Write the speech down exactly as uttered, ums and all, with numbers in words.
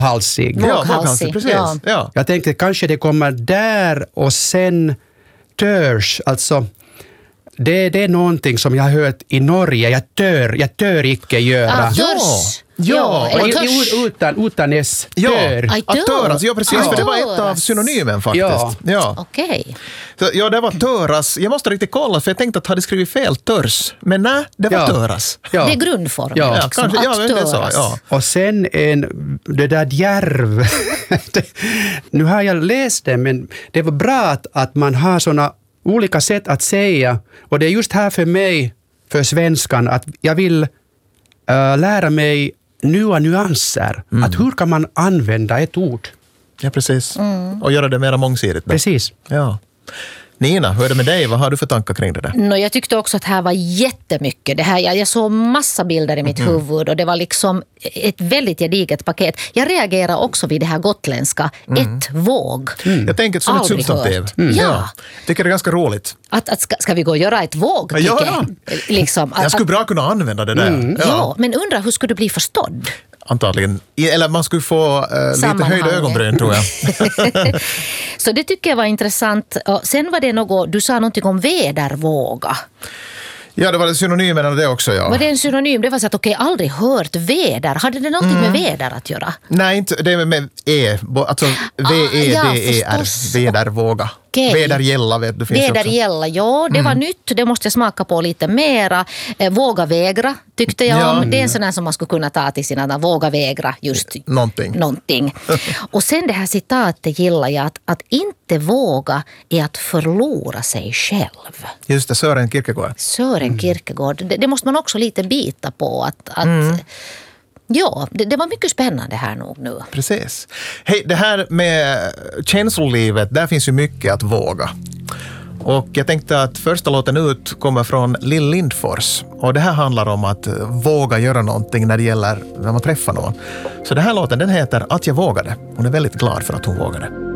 våghalsig. Ja, våghalsig, precis. Ja. Ja. Jag tänkte kanske det kommer där och sen törs, alltså det, det är någonting som jag har hört i Norge. Jag tör, jag tör icke göra. Ah, törs. Ja, ja. eller törs. Utan, utan S. Ja, tör. att töras. Ja, precis. Ja. För det var ett av synonymen faktiskt. Ja. Ja. Okej. Så, ja, det var töras. Jag måste riktigt kolla för jag tänkte att jag hade skrivit fel törs. Men nej, det var Ja. töras. Ja. Det är grundformen. Ja. Ja, liksom, kanske. att Ja, men det är så. töras. Ja. Och sen en, det där djärv. Nu har jag läst det, men det var bra att, att man har såna olika sätt att säga. Och det är just här för mig, för svenskan, att jag vill uh, lära mig nya nyanser. Mm. Att hur kan man använda ett ord? Ja, precis. Och göra det mer mångsidigt. Då. Precis. Ja. Nina, hur är det med dig? Vad har du för tankar kring det där? No, jag tyckte också att här var jättemycket. Det här, jag, jag såg massa bilder i mitt mm. huvud och det var liksom ett väldigt gediget paket. Jag reagerar också vid det här gotländska. Mm. Ett våg. Mm. Jag tänker som Aldrig ett substantiv. Mm. Ja. Ja. Jag tycker det är ganska roligt. Att, att ska, ska vi gå och göra ett våg? Ja, ja. Liksom, jag skulle att, bra kunna använda det där. Mm. Ja. ja, men undrar hur skulle du bli förstådd? Antagligen. Eller man skulle få uh, lite höjda ögonbryn, tror jag. Så det tycker jag var intressant. Och sen var det något, du sa någonting om vädervåga. Ja, det var det synonymen av det också, ja. Var det en synonym? Det var så att okej, okay, aldrig hört väder. Hade det någonting mm. med väder att göra? Nej, inte det är med E. Alltså V E D E R. Ah, ja, vädervåga. Okay. Vädergälla vet du, finns Vädergälla, ja, det mm. var nytt. Det måste jag smaka på lite mera. Eh, våga vägra tyckte jag ja. om. Det är en sån här som man skulle kunna ta till sina våga vägra just någonting. någonting. Och sen det här citatet gillar jag, att, att inte våga är att förlora sig själv. Just det, Sören Kierkegaard. Sören mm. Kierkegaard. Det, det måste man också lite bita på. Att, att mm. Ja, det, det var mycket spännande här nog nu. Precis. Hej, det här med känslolivet, där finns ju mycket att våga. Och jag tänkte att första låten ut kommer från Lill Lindfors. Och det här handlar om att våga göra någonting när det gäller när man träffar någon. Så den här låten, den heter Att jag vågade. Hon är väldigt glad för att hon vågade.